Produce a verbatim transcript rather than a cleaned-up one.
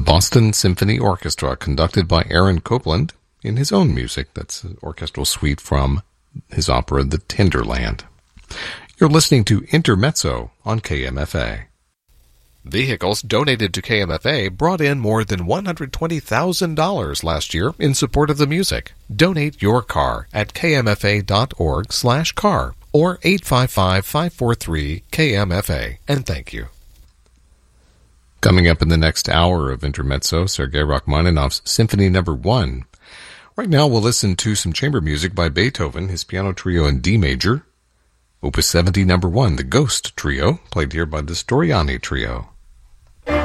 Boston Symphony Orchestra, conducted by Aaron Copland in his own music. That's an orchestral suite from his opera, The Tinderland. You're listening to Intermezzo on K M F A. Vehicles donated to K M F A brought in more than one hundred twenty thousand dollars last year in support of the music. Donate your car at kmfa.org slash car or eight five five, five four three, K M F A, and thank you. Coming up in the next hour of Intermezzo, Sergei Rachmaninoff's Symphony Number One. Right now we'll listen to some chamber music by Beethoven, his piano trio in D major. Opus seventy Number One, the Ghost Trio, played here by the Storiani Trio.